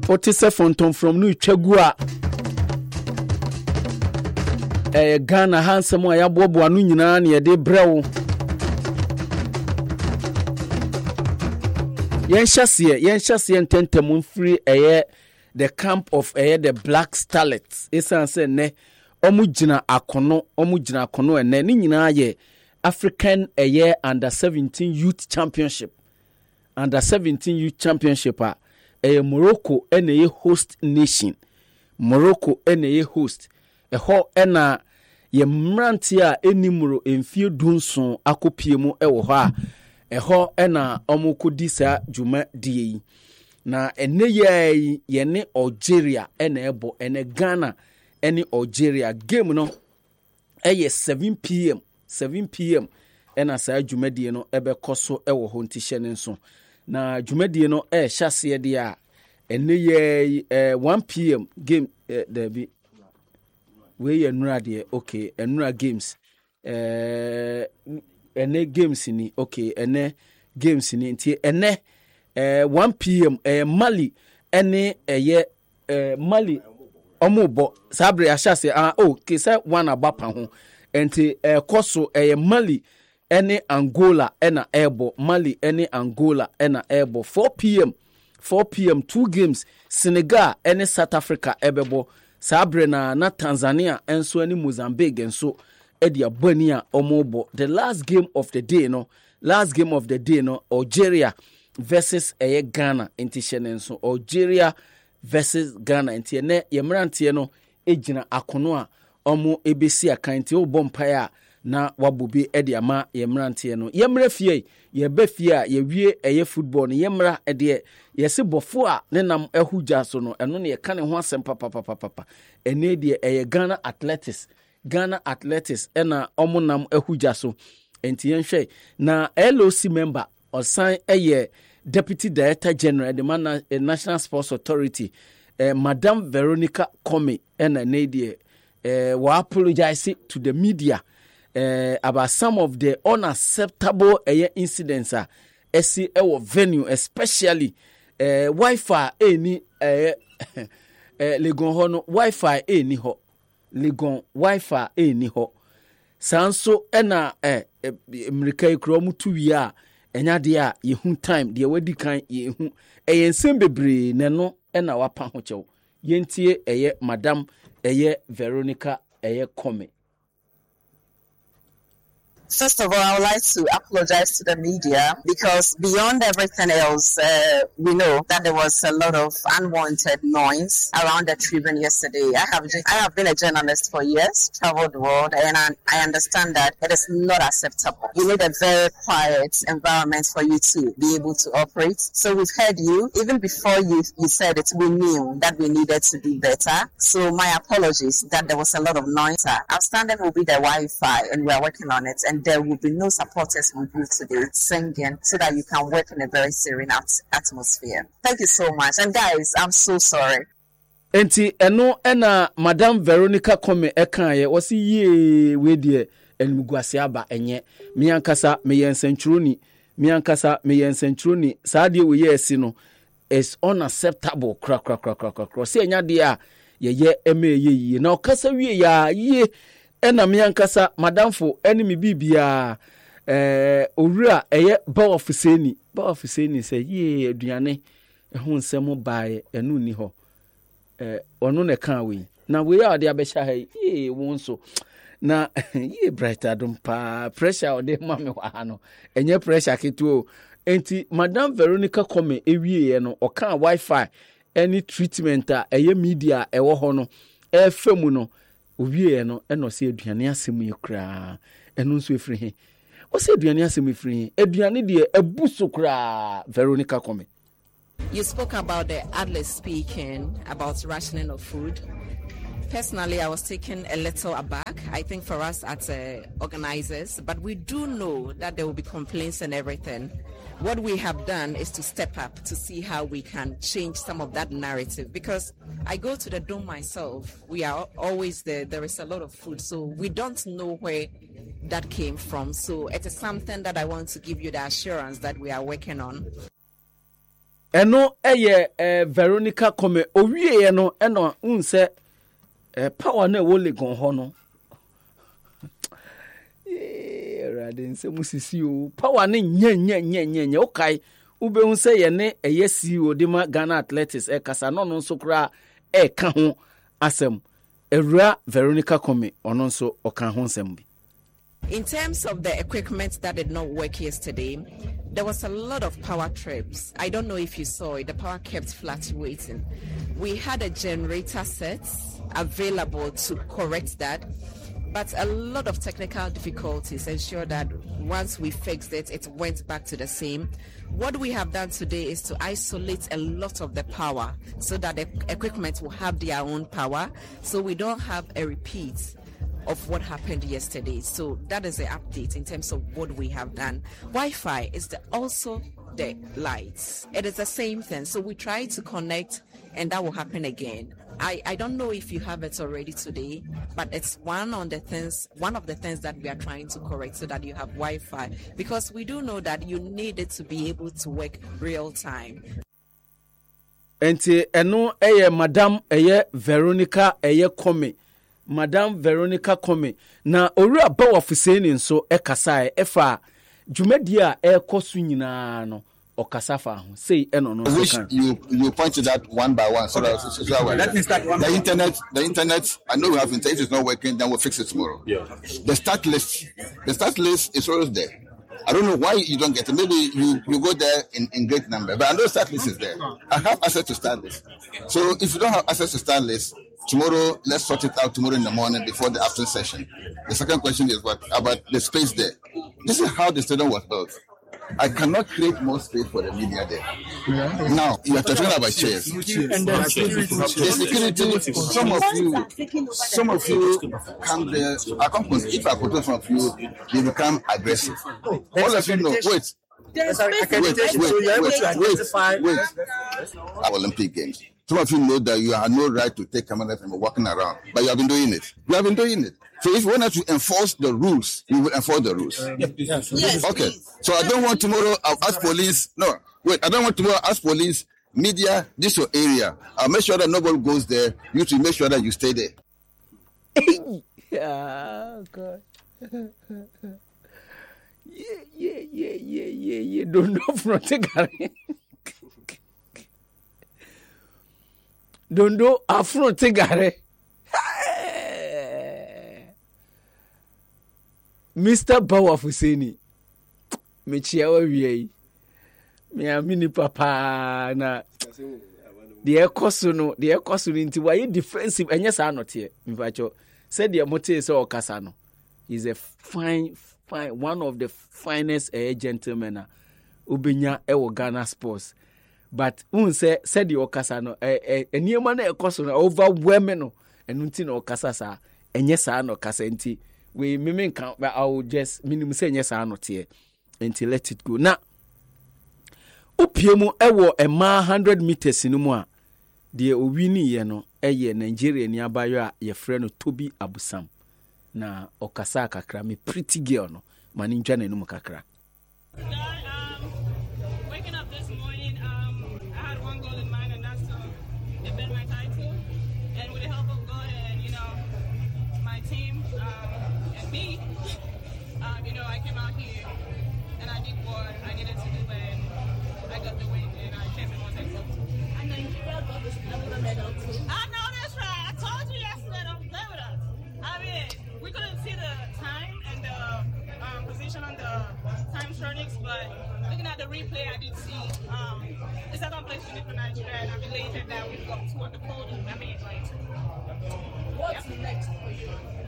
Otise Fonton from New Chagua. Ghana handsome wa yabobo anu nyina na yede brew. Yen hyase ntentemu free the camp of the Black Starlets. Esan se ne omugina akono ene ni nyina ye African under 17 youth championship. Under 17 youth championship Morocco ene ye host nation. Morocco ene ye host. Eho ena ye mranti a enimuro emfie dunson akopie mu ewo ho a eho ena omukodi sa dwuma die na ene ye ne Algeria ena ebo ene Ghana ene Algeria game no 7 pm ena sa dwuma die no ebe koso ewo ho ntihye ne nso na dwuma die no hyase de a ene ye 1 pm game there be we enura de okay enura games ene games ni okay ene games ni nti ene 1 pm Mali ene Mali omobo sabre ahyase okay say one abapa ho enti koso Mali ene Angola ena ebo Mali ene Angola ena ebo 4 pm 2 games Senegal ene South Africa ebebo sabre na Tanzania enso ani Mozambique enso edi abani a omobo. The last game of the day no Algeria versus Ghana intishene enso Algeria versus Ghana inti ne yemrante no ejina akono a omo ebesi akanti obompaya na wabobi edi ama yemrante no yemra fie yebe fie a yewie football no yemra ede yesi bofo a ne nam ehuja so no eno ne yeka ne ho asem papa ene de Ghana Athletics ena omo nam ehuja so enti yenhwe na LOC member osan Deputy Director General the National Sports Authority Madam Veronica Comey ena ne de wa apologize to the media about some of the unacceptable incidents esi ewo venue, especially Wi-Fi ni Legon ho no Wi-Fi ni ho Legon Wi-Fi ni ho sanso ena America ikro mu tuwi a enya de a yehu time de wadi kan yehu ensem bebre ne no ena wapa ho chew yentie Madam Veronica Comey. First of all, I would like to apologize to the media because beyond everything else, we know that there was a lot of unwanted noise around the tribune yesterday. I have been a journalist for years, traveled the world, and I understand that it is not acceptable. You need a very quiet environment for you to be able to operate. So we've heard you. Even before you said it, we knew that we needed to do better. So my apologies that there was a lot of noise. Outstanding will be the Wi-Fi, and we are working on it. And there will be no supporters with you today singing so that you can work in a very serene atmosphere. Thank you so much. And guys, I'm so sorry. Enti eno ena Madam Veronica Comey ekaye wasi ye we de enmugwase aba enye miankasa meyensentroni saade we ye esi no is unacceptable kra se enya de a ye emeye na okasa wie ya ye ena miankasa madamfo enemy bibia owura ba ofiseni say ye aduane ehun nsem baaye enu ni ho onu ne kan we na we ya de abesha ha ye wonso na ye brighter dum pa pressure de mame wa ha no enye pressure ketuo enti Madam Veronica Comey ewie no oka Wi-Fi any treatment media ewo ho no efemu no owie no eno se aduane asem yekra eno nso efiri he o se aduane asem efiri aduane de abuso kra Veronica Comey. You spoke about the Adler speaking about rationing of food. Personally, I was taken a little aback, I think, for us as organizers, but we do know that there will be complaints and everything. What we have done is to step up to see how we can change some of that narrative, because I go to the dome myself. We are always there. There is a lot of food, so we don't know where that came from. So it is something that I want to give you the assurance that we are working on. eno eye Veronica Come owie no eno unse power na wo legon ho no radin se musisi o power ne nya okay ube unse ye ne eye CEO de ma Ghana Athletics kasa no no nso kra ka ho asem ewura Veronica Come ono nso oka ho nsem bi. In terms of the equipment that did not work yesterday, there was a lot of power trips. I don't know if you saw it. The power kept fluctuating. We had a generator set available to correct that, but a lot of technical difficulties ensured that once we fixed it, it went back to the same. What we have done today is to isolate a lot of the power so that the equipment will have their own power, so we don't have a repeat of what happened yesterday. So that is the update in terms of what we have done. Wi-Fi is also the lights. It is the same thing. So we try to connect and that will happen again. I don't know if you have it already today, but it's one of the things that we are trying to correct so that you have Wi-Fi, because we do know that you need it to be able to work real time. Enti eno Madam Veronica Come. Madam Veronica Come na owura bawa fuseni nso ekasa efa dwumadi a ekosu nyina no okasafa ho sei eno no so you point to that one by one so that the internet I know we have internet is not working, then we'll fix it tomorrow. The start list is always there. I don't know why you don't get it. Maybe you go there in great number, but I know start list is there. I have access to start list. So if you don't have access to start list, tomorrow, let's sort it out tomorrow in the morning before the afternoon session. The second question is what about the space there? This is how the stadium was built. I cannot create more space for the media there. Now, you are talking about chairs. The security, some of you come there. If I put some of you, they become aggressive. All of you know, wait. Our Olympic Games. Some of you know that you have no right to take cameras and walking around, but you have been doing it. You have been doing it. So if you want to enforce the rules, you will enforce the rules. Yes. Okay. So I don't want tomorrow I'll ask police. No, wait. I don't want tomorrow ask police, media, this your area. I'll make sure that nobody goes there. You to make sure that you stay there. Yeah, God. Yeah. Don't know from the Don't do afro tigare. Mr. Bawa Fuseni. Mechiawa wiei. Me amini papa na. The ekosu no nti why defensive enye sa anote. Mfacho said the mote so okasa no. He's a fine one of the finest gentlemen ubenya ewo Ghana sports. But unse said the okasa no eniema na ekoso na overwhelming no enunti na okasa sa enye sa no kasa nti we meme kan I will just minimum say enye sa no tie nti let it go na opiemu ewo ema 100 meters no mu a de owini ye no eye Nigeria ni abayo a ye frɛ no Toby Abusam na okasa kakra me pretty girl no mani ntwa na enum kakra. Waking up this morning, I had one goal in mind, and that's to defend my title. And with the help of God and my team and me, I came out here and I did what I needed to do, and I got the win, and I came in one second. And Nigeria got the silver medal too. I know that's right. I told you yesterday, don't play with us. I mean, we couldn't see the time and the position on the time shortings, but looking at the replay, I did see the second place unit for Nigeria, and I'm elated that we've got two on the podium. I mean, what's next for you?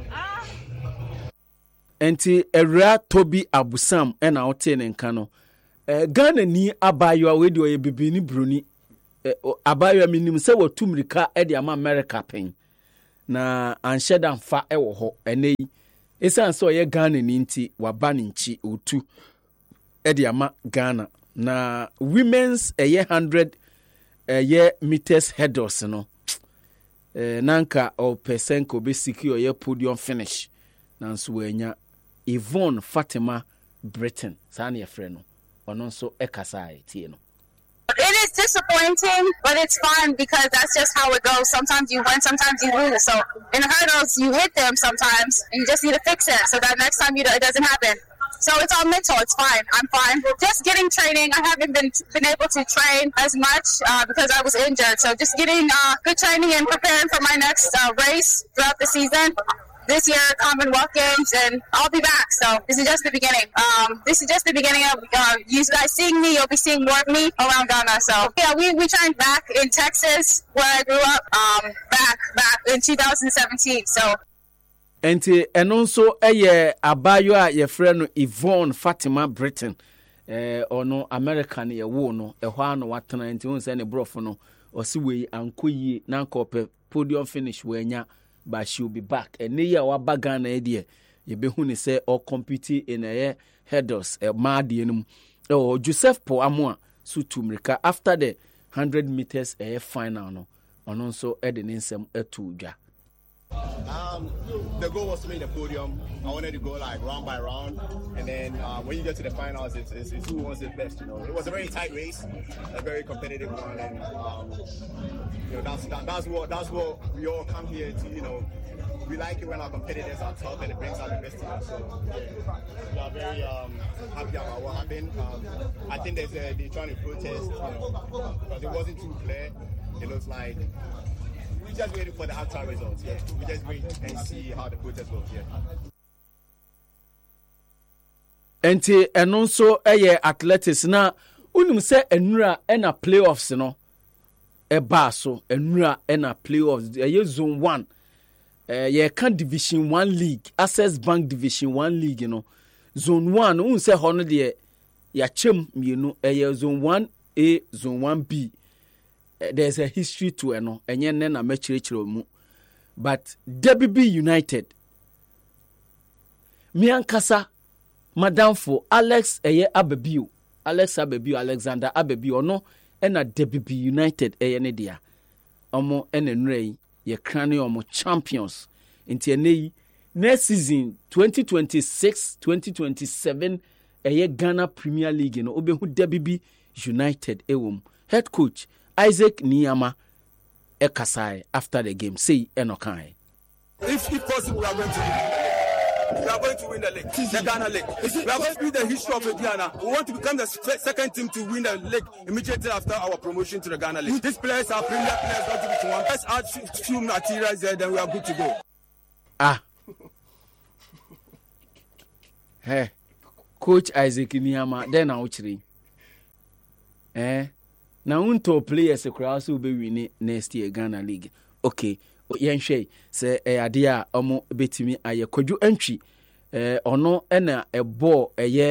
Enti ewra Toby Abusam ena ote ne nka no Ghana ni abayo wedi oye bibini broni abayo minim se watumrika e de ama America pen na anhyeda mfa ewo ho ene esan so ye Ghana ni nti waba ne nchi otu e de ama Ghana na women's 100 meters hurdles no nanka o percent be secure ye podium finish nanso wanya Yvonne Fatima Britain sana ye frɛ no ono nso ekasa tie no. It is disappointing, but it's fun because that's just how it goes. Sometimes you win, sometimes you lose. So in the hurdles, you hit them sometimes, and you just need to fix it so that next time it doesn't happen. So it's all mental. It's fine. I'm fine. Just getting training. I haven't been able to train as much because I was injured. So just getting good training and preparing for my next race throughout the season. This year, Commonwealth Games, and I'll be back. So this is just the beginning. This is just the beginning of you guys seeing me. You'll be seeing more of me around Ghana. So yeah, we trained back in Texas where I grew up. Back in 2017. So. Enti eno nso eye abayo a ye frɛ no Yvonne Fatima Britain ono American ye wo no ɛhɔ ano watena enti won sɛ ne brofo no osi wei ankoyie na nkɔpɛ podium finish wanya but she will be back ene ye waba Ghana e de ye behu ne sɛ or compete in a hurdles maade enum Joseph Po Amoa sutu mrika after the 100 meters final no ono nso e de ne nsɛm atu dwa. The goal was to make the podium. I wanted to go like round by round, and then when you get to the finals, it's who wants it best. You know, it was a very tight race, a very competitive one, and you know that's what we all come here to. You know, we like it when our competitors are tough and it brings out the best in us. So we are very happy about what happened. I think they're trying to protest, you know, because it wasn't too clear. It looks like. We just waiting for the actual results. Yeah, we just wait and see how the protest goes. Yeah. Enti eno nso eye athletics na unum se enura na playoffs no eba so enura na playoffs eye zone 1 ye kan division 1 league Access Bank division 1 league no zone 1 un se ho no de ya chem mienu eye zone 1A zone 1B. There's a history to eno enye ne na machirechiro mu but DBB United miankasa madam for Alex Abebio Alexander Abebio no na DBB United ne dia omo ene nrei ye krane omo champions nti ene next season 2026-2027 Ghana Premier League no obehu DBB United ewom head coach Isaac Niyama Ekasai after the game say enokai. If possible, we are going to win the league, the Ghana league. We are going to be the history of Ghana. We want to become the second team to win the league immediately after our promotion to the Ghana league. These players are premier players, not to be one. Let's add few materials there, then we are good to go. Hey, Coach Isaac Niyama, then I'll chiri. Na unto players across will be winning next year Ghana League. Okay, yenhwe say ade a omo betimi aye kwadwu entry ono na a ball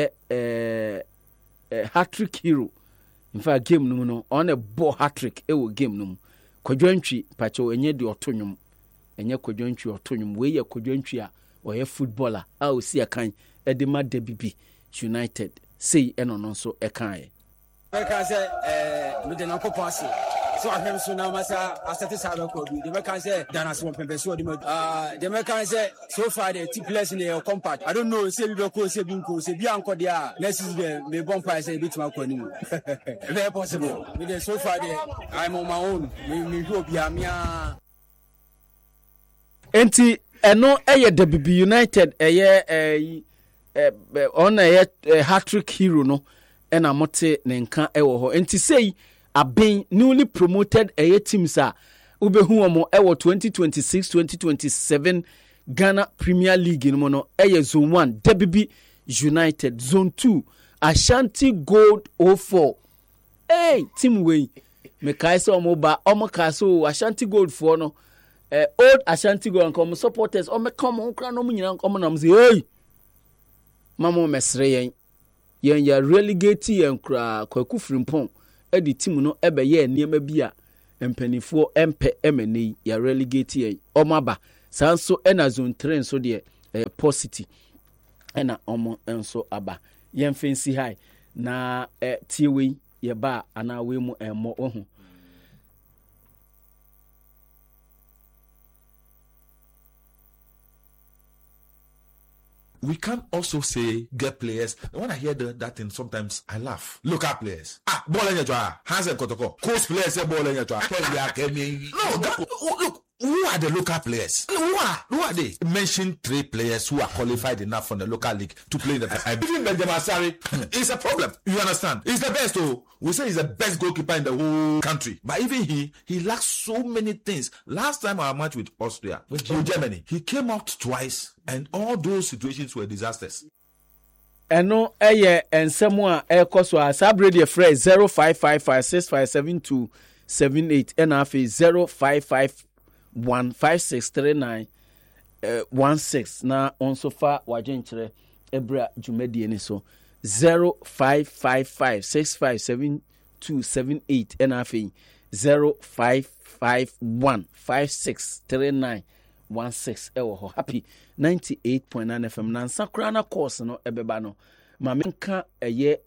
hat-trick hero. In fact game no on a ball hat-trick ewo game no. Kwadwu entry pacho enye de otonwum. Enye kwadwu entry otonwum we ye kwadwu entry a oye footballer a o si akan edema DBB United say eno no so ekan. Because we did not pass it. So I have so now masa asate sabe ko bi. The can say Dana so pembe so the can say so far the two players in the compact. I don't know say we go say binko say bi anko dia next is me bomb price say bit ma ko ni. Very possible. We dey so far I'm on my own. Me hope ya mia. Enti eno DBB United on hat-trick hero no ena mote ne nka ewo ho enti sei aben newly promoted teams a ubehu omo ewo 2026-2027 Ghana Premier League no no zone 1 DBB United, zone 2 Ashanti Gold 04. Team we me kai so omo ba omo ka so Ashanti Gold 4 no old Ashanti Gold come supporters omo come on kra no mu nyina omo nam say mamo mesre yen ya relegate yen kra kwaku frimpon edi team no ebe ye niema bia empanifo empe emene ya relegate yen omaba sanso ena zone 3 nso de positive ena omo enso aba yen fancy high na tiewe ye ba ana we mu emmo ohu we can also say get players. When I hear that thing, sometimes I laugh. Local players. Ball in your jar. Hands and Kotoko. Coast players say ball in your jar. No, look. Who are the local players? Who are they? Mention 3 players who are qualified enough from the local league to play in the even Benjamin Asari is a problem. You understand? He's the best, we say he's the best goalkeeper in the whole country. But even he lacks so many things. Last time our match with Austria, with Germany, he came out twice, and all those situations were disasters. Eno and someone so sabre the phrase 0555657278 and afi 0551563916 na on so far wajenkyere ebra dwumadi ni so 0555657278 and afi 0551563916 ewo ho happy 98.9 FM na nsakra na course no ebeba no ma menka eye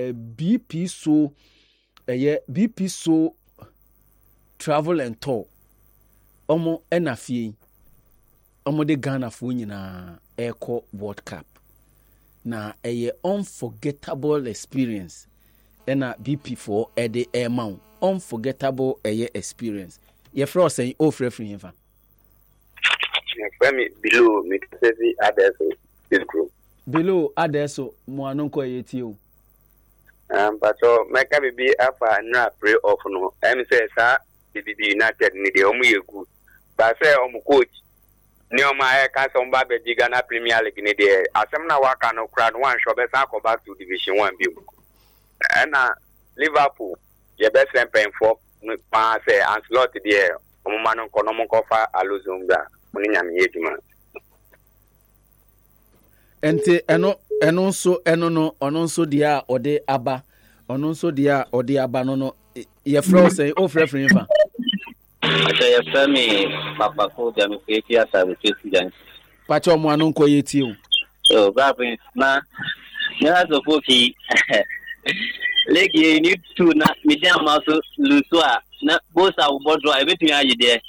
BP so travel and tour omo enafie omo de Ghana fo nyina Eco World Cup na eye unforgettable experience ena BP for ede emau unforgettable eye experience ye fro say o frefri himfa below me say adeso this group below adeso mo anonko yeti o but so make be afa na pray off no em say sa the United ni de omo yegu but say omo coach ni omo ay ka so mba be di Ghana Premier League ni de asem na waka no crowd one show be sa go back to Division 1 bi and Liverpool ye best campaign for pa say Ancelotti there omo manon kono mo ko fa alozumba oni nyame yedima ente eno nso dia ode aba ono nso dia ode aba no ye fro say o frefri fa ye fami papa ko dia me feti asa be feti jan pacho mo anu ko yeti o ba pe na ya so foki legi ni tu na mi dia ma so luso a na bosa wo bodro e betu ayi de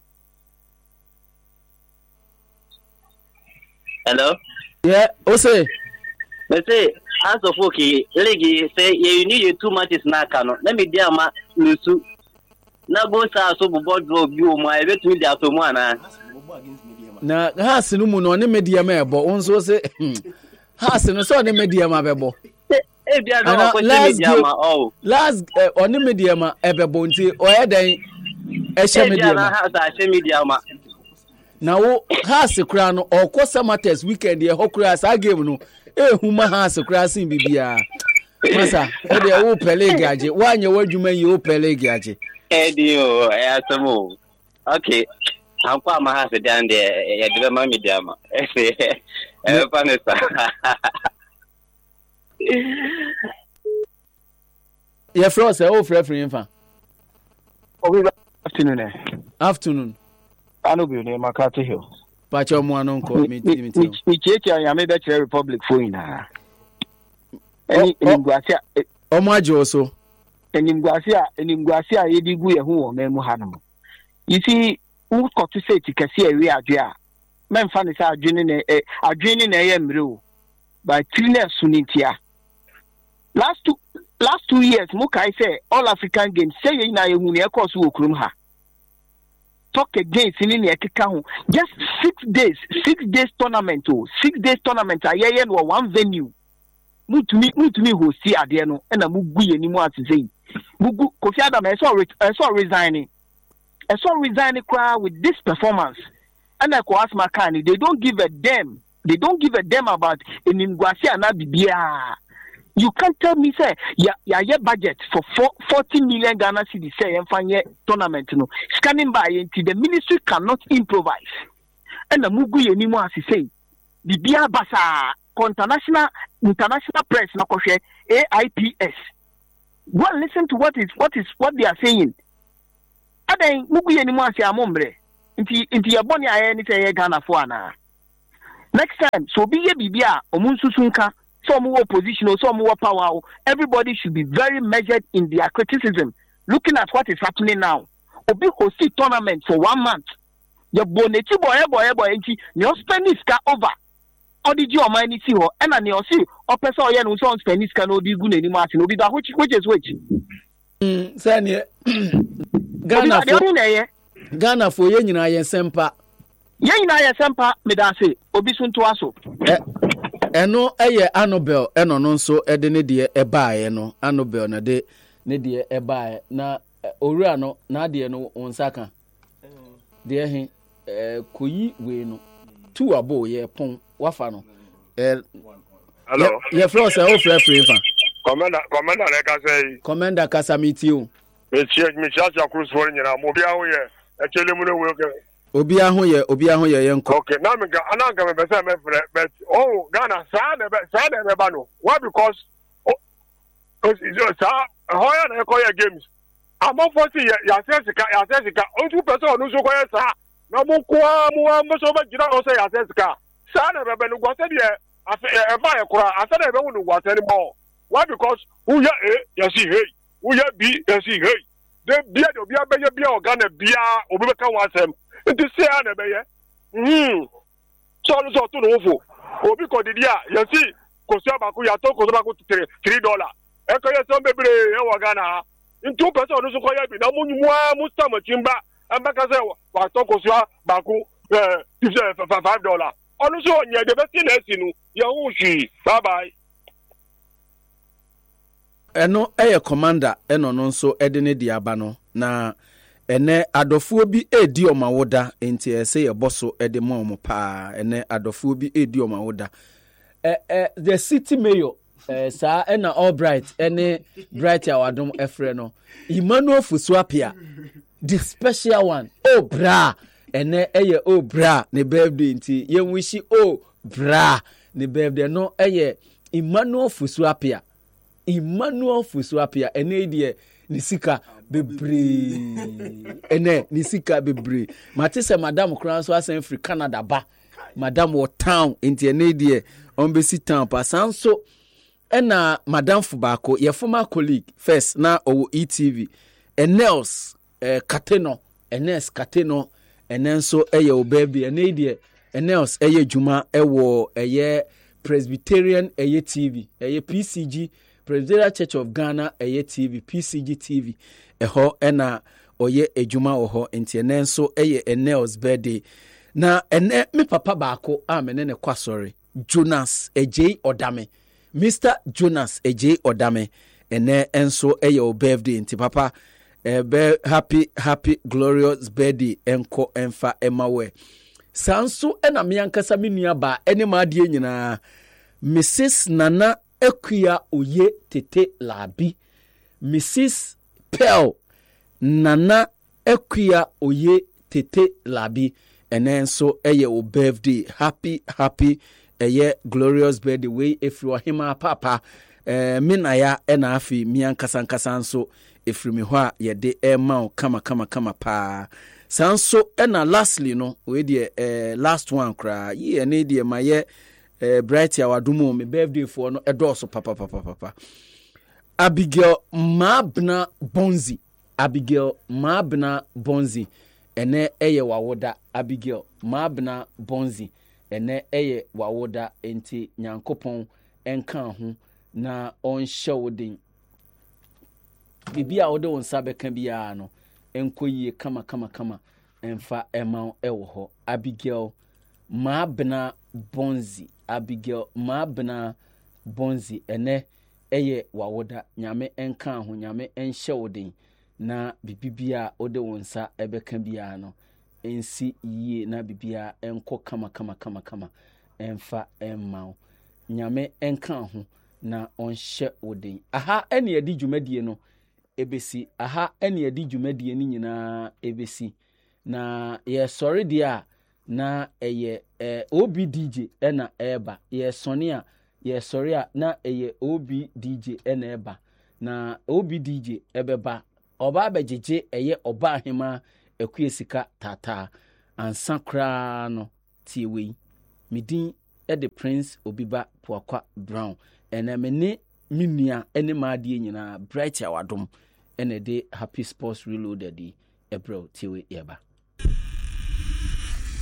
hello yeah o say as of okay legi say you need 2 matches na kano let me dia ma lusu na bosa so bodro bi o ma e betu dia to mu ana na has no mu no ne media ma ebo onso say has no so ne media ma bebo e bia no ko media ma last on media ma ebebo nti o ye den e she media ma has a she media ma na wo has kura no okosa matters weekend ye hokura sa game no huma has kura sin bibia masa o de wo pele gaje wanye wadwuma yi o pele gaje edio asamo okay akwa ma has dan de ye de ma media ma panesa ye fro say o frefri nfa afternoon anu bi ne Makati Hill pacho mo anu nko mi cheche ya me be chere Republic fo ina eni ngwasia omo ajo so eni ngwasia yedigu ye ho wo memu hanom you see who got to say tikasi ewe adua men fa ne sa adwene na ye mre o by trina sunintia last 2 years mo kai say all African games say ye na ye hu ne ekọ so okrum ha talk against in the Kikahu. Just 6 days tournament. 6 days tournament. I hear no one venue. Move to me who see Adiano and a Mugu anymore to say. Mugu Kofi Adam, I saw resigning. I saw resigning crowd with this performance. And I could ask Makani, they don't give a damn. They don't give a damn about in Ngwasia and Abibia. You can't tell me, say, your budget for 40 million Ghana cedis, say, and find your tournament, no. Scanning by into the ministry cannot improvise. And the Mugu anymore, as he say, the Bia Basa, international press, na koshe, AIPS. Go and listen to what they are saying. Ade Mugu anymore, say, amombre. Into your bonny, I say, Ghana for ana. Next time, so be ye Bibia, Omunsusunka. Some more position or some more power. Everybody should be very measured in their criticism. Looking at what is happening now. Obi host tournament for 1 month. Your boneti boy, you spend this car over. Odiji or mine see ho and an you see or person or no sounds pennies can be good any Martin be that which is which. Sanya Ghana for yen I sempa. Yen I sempa me da say obisun to aso. Eno eye Annabel eno no so e de ne de e baaye no Annabel na de ne de e baaye na owura no na de no onsaka. De he koyi we no tu abo ye pon wafa no hello ye flow say o free fa commander na ka say commander kasamiti o me chia cruise for nyina mo bia ho ye e chele mu no we obi ahụ ye yenko okay na me ga ananga me be say me free but oh Ghana sa na be ba no why because sa hoya na ko ye games among 40 ya sesika o 2% no so ko ye sa na mo kwa mo so ba gira o say ya sesika sa na be no go say de e ba ye kura asa na be wo no go say ni more why because who ya ya see hey who ya b ya see hey de bia de obi abeye bia Ghana bia obi be kan wasem nti se na be ye so to no fo obi ko didi a ya see ko so ba ko ya to ko so ba ko $3 e ko ye so bebre e wo Ghana nti o person no so ko ya bi na mu stam chimba ambaka se wa to ko so ba ko $5 onu so nye de be ti na si nu ya hu hwi bye bye eno eye commander eno no nso ede ne di aba no na ene adofuo bi edi omawoda enti ese ye boso ede ma omo pa ene adofuo bi edi omawoda the city mayor sa ena Albright ene Bright Awadom efre no Emmanuel Fusuapia the special one bra ene eye bra ne birthday enti ye wishi bra ne birthday no eye Emmanuel Fusuapia ene die nisika bebre ene nisika bebre matise madam kran so asen free Canada ba madam wo town enti ene die ombesi town pasanso ena madam Fubako ye former colleague first na owo ETV Enels Kateno enenso eye obabi ene die Enels eye juma ewo eye Presbyterian eye TV eye PCG Presbyterian Church of Ghana eye TV PCG TV eho ena oye ejuma oho enti enenso eye Enels birthday na ene me papa baako amene ne kwasori Jonas Ejay Odame Mr. Jonas Ejay Odame ene enso eye o birthday enti papa happy glorious birthday enko enfa emawe sanso ena me ankasa me nua ba ene ma de nyina Mrs. Nana Ekuya Oye Tete Labi Mrs. Pearl Nana Ekuya Oye Tete Labi ene enso eye o birthday happy eye glorious birthday way efri hima papa minaya ena afi miankasa nso efri mi ho a ye de ema kama pa sanso ena lastly no we de last one kra ye ene de maye Bright Awadom me birthday for no edoso papa Abigail Mabna Bonzi ene eye wawoda Abigail Mabna Bonzi ene eye wawoda enti nyankopon enka ho na onhye wodin bibia wode won sabe ka bia no enkoyie kama enfa ema ewo ho Abigail Mabna Bonzi ene eye wawoda nyame enka ho nyame enhye wodin na bibia wode won sa ebeka bia no ensi yie na bibia enko kama enfa ema nyame enka ho na onhye wodin aha ene edi dwumadie no ebesi aha ene edi dwumadie ni nyina ebesi na ye sorry dia na eye OBDJ ena eba ye sonia ye sorry na eye OBDJ ena eba na OBDJ ebeba oba abejeje eye oba ahema ekuyesika tata ansakra no tiwe midin the Prince Obiba Puakwa Brown ene mene minua ene maadie nyina Bright Awadom ene de Happy Sports Reloaded ebro tiwe yeba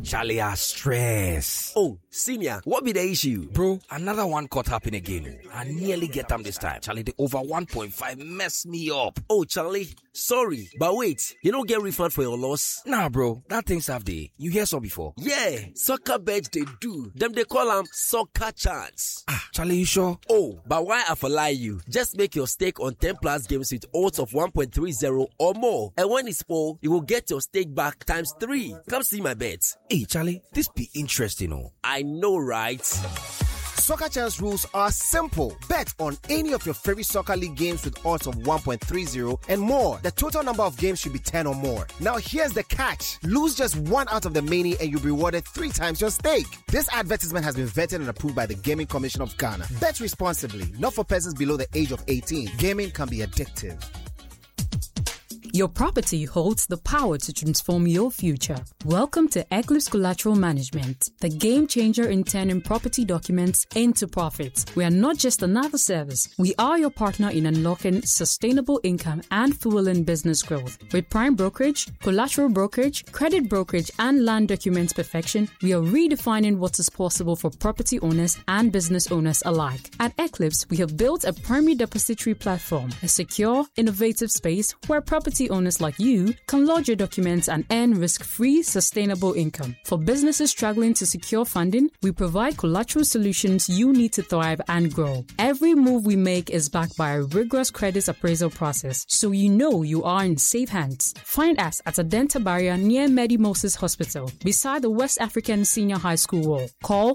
Charlie, I stress. Oh, senior, what be the issue? Bro, another one caught up in again. I nearly get them this time. Charlie, the over 1.5 messed me up. Oh, Charlie, sorry. But wait, you don't get refund for your loss? Nah, bro, that thing's have day. You hear so before? Yeah, soccer bets they do. Them they call them soccer chance. Charlie, you sure? Oh, but why I for lie you? Just make your stake on 10 plus games with odds of 1.30 or more. And when it's full, you will get your stake back times 3. Come see my bets. Hey, Charlie, this be interesting, oh. I know, right? Soccer Chance rules are simple. Bet on any of your favorite soccer league games with odds of 1.30 and more. The total number of games should be 10 or more. Now here's the catch. Lose just one out of the many and you'll be rewarded 3 times your stake. This advertisement has been vetted and approved by the Gaming Commission of Ghana. Bet responsibly, not for persons below the age of 18. Gaming can be addictive. Your property holds the power to transform your future. Welcome to Eclipse Collateral Management, the game changer in turning property documents into profits. We are not just another service. We are your partner in unlocking sustainable income and fueling business growth. With prime brokerage, collateral brokerage, credit brokerage, and land documents perfection, we are redefining what is possible for property owners and business owners alike. At Eclipse, we have built a primary depository platform, a secure, innovative space where property owners like you can lodge your documents and earn risk-free, sustainable income. For businesses struggling to secure funding, we provide collateral solutions you need to thrive and grow. Every move we make is backed by a rigorous credit appraisal process, so you know you are in safe hands. Find us at Adenta Barrier near Medi Moses Hospital, beside the West African Senior High School wall. Call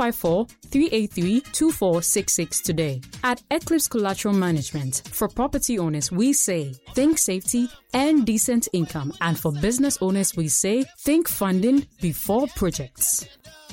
054-383-2466 today. At Eclipse Collateral Management, for property owners, we say, think safety and decent income. And for business owners, we say, think funding before projects.